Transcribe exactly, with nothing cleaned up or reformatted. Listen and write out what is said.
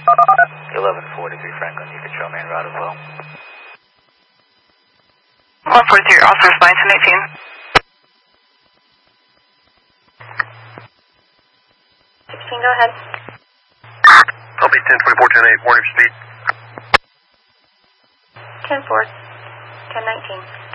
eleven forty-three Franklin, you control main route as well. one forty-three, officers nine ten eighteen. sixteen, go ahead. Copy ten twenty-four ten eight, warning speed. ten four, ten nineteen.